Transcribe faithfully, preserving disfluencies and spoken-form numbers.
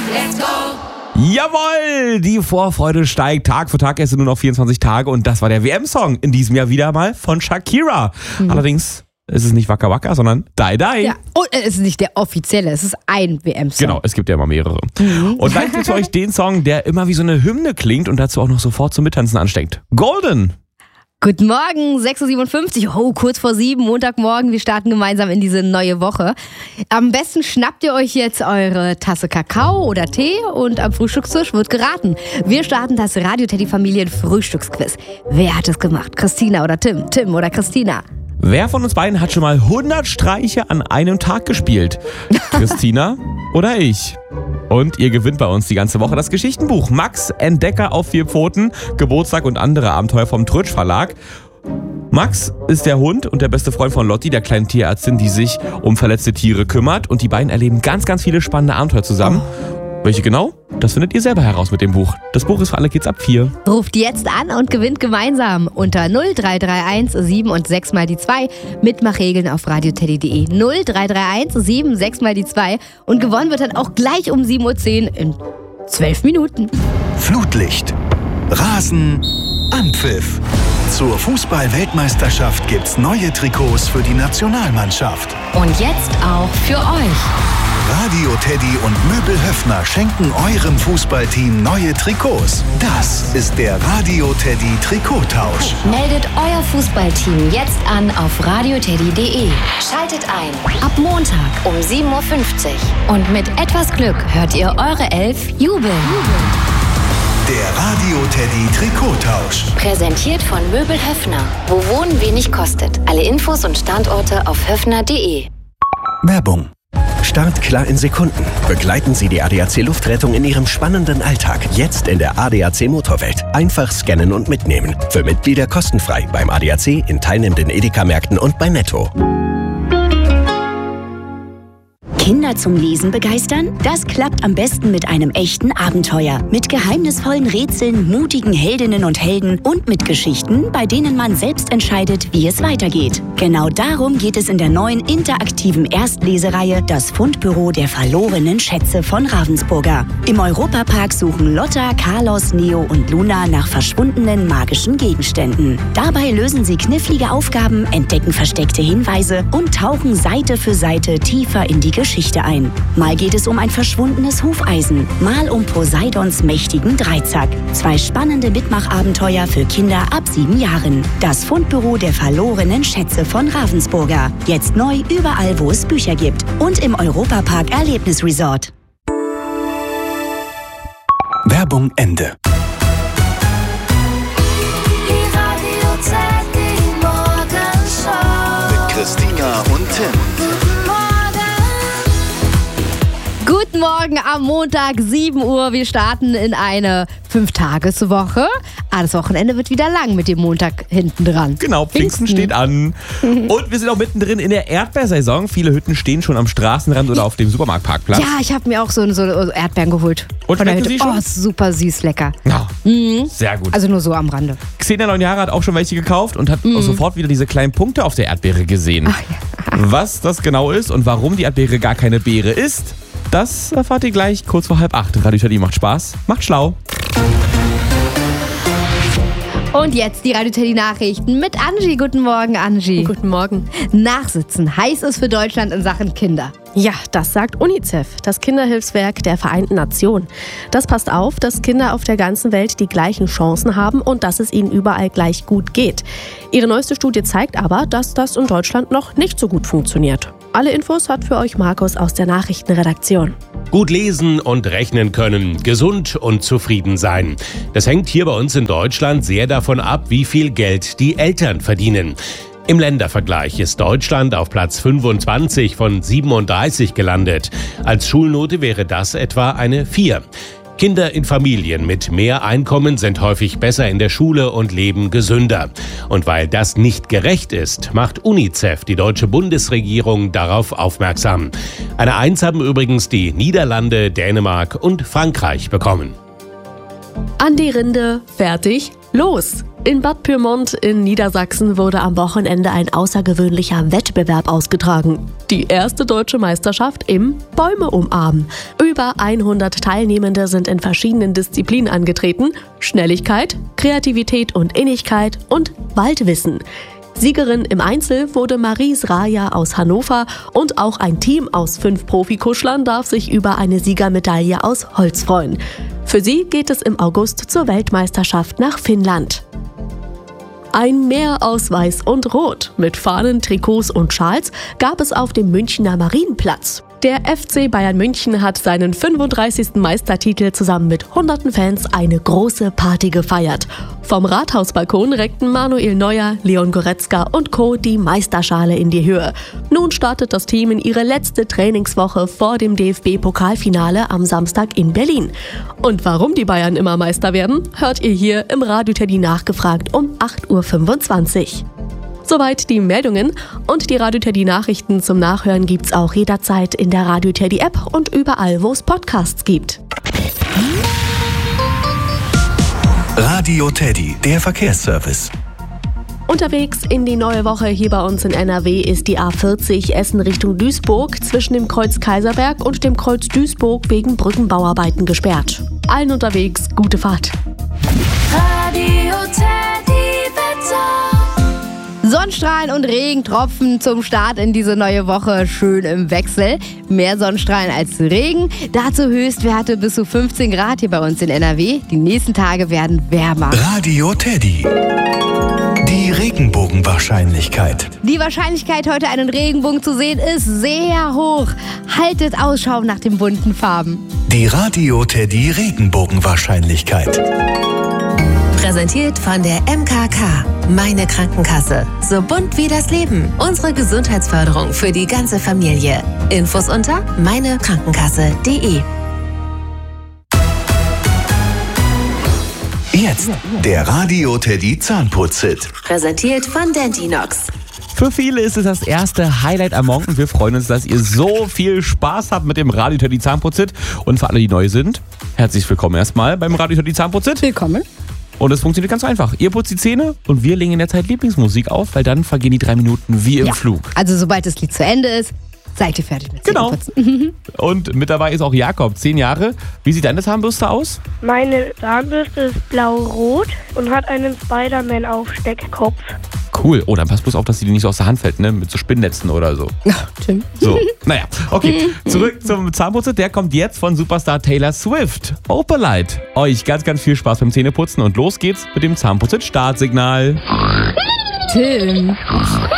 let's go! Jawohl, die Vorfreude steigt Tag für Tag, es sind nur noch vierundzwanzig Tage und das war der W M-Song in diesem Jahr wieder mal von Shakira. Mhm. Allerdings ist es nicht Waka Waka, sondern Die Die. Ja, und es ist nicht der offizielle, es ist ein W M-Song. Genau, es gibt ja immer mehrere. Mhm. Und gleich gibt's für euch den Song, der immer wie so eine Hymne klingt und dazu auch noch sofort zum Mittanzen ansteckt. Golden. Guten Morgen, sechs Uhr siebenundfünfzig, oh, kurz vor sieben, Montagmorgen, wir starten gemeinsam in diese neue Woche. Am besten schnappt ihr euch jetzt eure Tasse Kakao oder Tee und am Frühstückstisch wird geraten. Wir starten das Radio-Teddy-Familien-Frühstücksquiz. Wer hat es gemacht? Christina oder Tim? Tim oder Christina? Wer von uns beiden hat schon mal hundert Streiche an einem Tag gespielt? Christina oder ich? Und ihr gewinnt bei uns die ganze Woche das Geschichtenbuch Max, Entdecker auf vier Pfoten, Geburtstag und andere Abenteuer vom Trötsch Verlag. Max ist der Hund und der beste Freund von Lotti, der kleinen Tierärztin, die sich um verletzte Tiere kümmert. Und die beiden erleben ganz, ganz viele spannende Abenteuer zusammen. Welche genau? Das findet ihr selber heraus mit dem Buch. Das Buch ist für alle Kids ab vier. Ruft jetzt an und gewinnt gemeinsam unter null drei drei eins sieben und sechs mal die zwei. Mitmachregeln auf radioteddy punkt de. null drei drei eins sieben sechs mal die zwei. Und gewonnen wird dann auch gleich um sieben Uhr zehn in zwölf Minuten. Flutlicht, Rasen, Anpfiff. Zur Fußball-Weltmeisterschaft gibt's neue Trikots für die Nationalmannschaft. Und jetzt auch für euch. Radio Teddy und Möbel Höffner schenken eurem Fußballteam neue Trikots. Das ist der Radio Teddy Trikottausch. Meldet euer Fußballteam jetzt an auf radioteddy punkt de. Schaltet ein. Ab Montag um sieben Uhr fünfzig. Und mit etwas Glück hört ihr eure Elf jubeln. Der Radio Teddy Trikottausch. Präsentiert von Möbel Höffner. Wo Wohnen wenig kostet. Alle Infos und Standorte auf höffner punkt de. Werbung. Startklar in Sekunden. Begleiten Sie die A D A C Luftrettung in Ihrem spannenden Alltag. Jetzt in der A D A C Motorwelt. Einfach scannen und mitnehmen. Für Mitglieder kostenfrei beim A D A C, in teilnehmenden Edeka-Märkten und bei Netto. Kinder zum Lesen begeistern? Das klappt am besten mit einem echten Abenteuer. Mit geheimnisvollen Rätseln, mutigen Heldinnen und Helden und mit Geschichten, bei denen man selbst entscheidet, wie es weitergeht. Genau darum geht es in der neuen interaktiven Erstlesereihe Das Fundbüro der verlorenen Schätze von Ravensburger. Im Europapark suchen Lotta, Carlos, Neo und Luna nach verschwundenen magischen Gegenständen. Dabei lösen sie knifflige Aufgaben, entdecken versteckte Hinweise und tauchen Seite für Seite tiefer in die Geschichte ein. Mal geht es um ein verschwundenes Hufeisen, mal um Poseidons mächtigen Dreizack. Zwei spannende Mitmachabenteuer für Kinder ab sieben Jahren. Das Fundbüro der verlorenen Schätze von Ravensburger. Jetzt neu überall, wo es Bücher gibt. Und im Europapark Erlebnisresort. Werbung Ende. Mit Christina und Tim. Guten Morgen am Montag, sieben Uhr. Wir starten in eine Fünf-Tages-Woche. Ah, das Wochenende wird wieder lang mit dem Montag hinten dran. Genau, Pfingsten steht an. Und wir sind auch mittendrin in der Erdbeersaison. Viele Hütten stehen schon am Straßenrand oder auf dem Supermarktparkplatz. Ja, ich habe mir auch so, so Erdbeeren geholt. Und von der schmecken Hütte. sie schon? Oh, super süß, lecker. Ja, Mhm. sehr gut. Also nur so am Rande. Xenia, neun Jahre, hat auch schon welche gekauft und hat auch sofort wieder diese kleinen Punkte auf der Erdbeere gesehen. Ach ja. Was das genau ist und warum die Erdbeere gar keine Beere ist, das erfahrt ihr gleich kurz vor halb acht. Radio Teddy macht Spaß, macht schlau. Und jetzt die Radio Teddy Nachrichten mit Angie. Guten Morgen, Angie. Guten Morgen. Nachsitzen heiß es für Deutschland in Sachen Kinder. Ja, das sagt UNICEF, das Kinderhilfswerk der Vereinten Nationen. Das passt auf, dass Kinder auf der ganzen Welt die gleichen Chancen haben und dass es ihnen überall gleich gut geht. Ihre neueste Studie zeigt aber, dass das in Deutschland noch nicht so gut funktioniert. Alle Infos hat für euch Markus aus der Nachrichtenredaktion. Gut lesen und rechnen können, gesund und zufrieden sein. Das hängt hier bei uns in Deutschland sehr davon ab, wie viel Geld die Eltern verdienen. Im Ländervergleich ist Deutschland auf Platz fünfundzwanzig von siebenunddreißig gelandet. Als Schulnote wäre das etwa eine vier. Kinder in Familien mit mehr Einkommen sind häufig besser in der Schule und leben gesünder. Und weil das nicht gerecht ist, macht UNICEF, die deutsche Bundesregierung, darauf aufmerksam. Eine Eins haben übrigens die Niederlande, Dänemark und Frankreich bekommen. An die Rinde, fertig, los! In Bad Pyrmont in Niedersachsen wurde am Wochenende ein außergewöhnlicher Wettbewerb ausgetragen. Die erste deutsche Meisterschaft im Bäume umarmen. Über hundert Teilnehmende sind in verschiedenen Disziplinen angetreten. Schnelligkeit, Kreativität und Innigkeit und Waldwissen. Siegerin im Einzel wurde Maries Raja aus Hannover und auch ein Team aus fünf Profikuschlern darf sich über eine Siegermedaille aus Holz freuen. Für sie geht es im August zur Weltmeisterschaft nach Finnland. Ein Meer aus Weiß und Rot mit Fahnen, Trikots und Schals gab es auf dem Münchner Marienplatz. Der F C Bayern München hat seinen fünfunddreißigsten Meistertitel zusammen mit hunderten Fans eine große Party gefeiert. Vom Rathausbalkon reckten Manuel Neuer, Leon Goretzka und Co. die Meisterschale in die Höhe. Nun startet das Team in ihre letzte Trainingswoche vor dem D F B-Pokalfinale am Samstag in Berlin. Und warum die Bayern immer Meister werden, hört ihr hier im Radio Teddy nachgefragt um acht Uhr fünfundzwanzig. Soweit die Meldungen und die Radio Teddy Nachrichten zum Nachhören gibt's auch jederzeit in der Radio Teddy App und überall, wo es Podcasts gibt. Radio Teddy, der Verkehrsservice. Unterwegs in die neue Woche hier bei uns in N R W ist die A vierzig Essen Richtung Duisburg zwischen dem Kreuz Kaiserberg und dem Kreuz Duisburg wegen Brückenbauarbeiten gesperrt. Allen unterwegs gute Fahrt. Radio Teddy Wetter. Sonnenstrahlen und Regentropfen zum Start in diese neue Woche schön im Wechsel. Mehr Sonnenstrahlen als Regen. Dazu Höchstwerte bis zu fünfzehn Grad hier bei uns in N R W. Die nächsten Tage werden wärmer. Radio Teddy. Die Regenbogenwahrscheinlichkeit. Die Wahrscheinlichkeit, heute einen Regenbogen zu sehen, ist sehr hoch. Haltet Ausschau nach den bunten Farben. Die Radio Teddy Regenbogenwahrscheinlichkeit. Präsentiert von der M K K. Meine Krankenkasse. So bunt wie das Leben. Unsere Gesundheitsförderung für die ganze Familie. Infos unter meine krankenkasse punkt de. Jetzt der Radio Teddy Zahnputz-Hit. Präsentiert von Dentinox. Für viele ist es das erste Highlight am Morgen. Wir freuen uns, dass ihr so viel Spaß habt mit dem Radio Teddy Zahnputz-Hit. Und für alle, die neu sind, herzlich willkommen erstmal beim Radio Teddy Zahnputz-Hit. Willkommen. Und es funktioniert ganz einfach. Ihr putzt die Zähne und wir legen in der Zeit Lieblingsmusik auf, weil dann vergehen die drei Minuten wie im Ja. Flug. Also sobald das Lied zu Ende ist, seid ihr fertig mit Genau. Zähneputzen. Und mit dabei ist auch Jakob, zehn Jahre. Wie sieht deine Zahnbürste aus? Meine Zahnbürste ist blau-rot und hat einen Spider-Man-Aufsteckkopf. Cool. Oh, dann passt bloß auf, dass sie dir nicht so aus der Hand fällt, ne? Mit so Spinnnetzen oder so. Ja, Tim. So, naja, okay. Zurück zum Zahnputzer. Der kommt jetzt von Superstar Taylor Swift. Opalite. Euch ganz, ganz viel Spaß beim Zähneputzen und los geht's mit dem Zahnputzer-Startsignal. Tim.